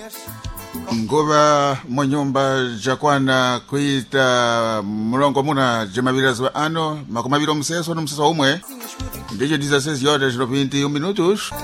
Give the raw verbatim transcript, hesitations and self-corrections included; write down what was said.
nguva munyumba jakwana kuita mulongo muna jemaviraziwa ano makumaviro mseso no mseso umwe ndicho dezasseis horas e vinte e um minutos